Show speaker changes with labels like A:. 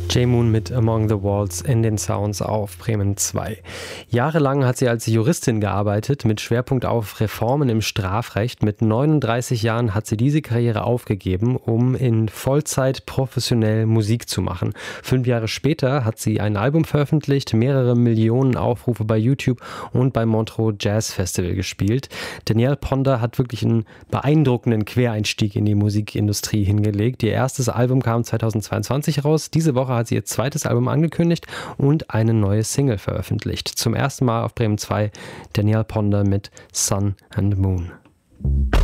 A: J-Moon mit Among the Walls in den Sounds auf Bremen 2. Jahrelang hat sie als Juristin gearbeitet, mit Schwerpunkt auf Reformen im Strafrecht. Mit 39 Jahren hat sie diese Karriere aufgegeben, um in Vollzeit professionell Musik zu machen. 5 Jahre später hat sie ein Album veröffentlicht, mehrere Millionen Aufrufe bei YouTube und beim Montreux Jazz Festival gespielt. Danielle Ponder hat wirklich einen beeindruckenden Quereinstieg in die Musikindustrie hingelegt. Ihr erstes Album kam 2022 raus. Diese Woche hat sie ihr zweites Album angekündigt und eine neue Single veröffentlicht. Zum ersten Mal auf Bremen 2 Danielle Ponder mit Sun and Moon.